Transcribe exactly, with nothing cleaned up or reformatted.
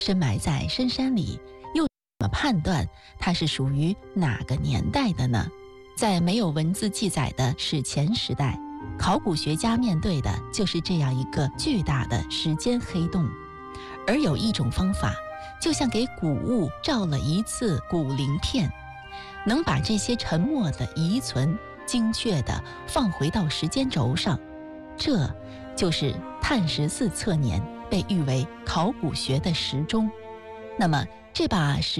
深埋在深山里，又怎么判断它是属于哪个年代的呢？在没有文字记载的史前时代，考古学家面对的就是这样一个巨大的时间黑洞。而有一种方法，就像给古物照了一次古鳞片，能把这些沉没的遗存精确地放回到时间轴上，这就是碳十四测年，被誉为考古学的时钟。那么这把时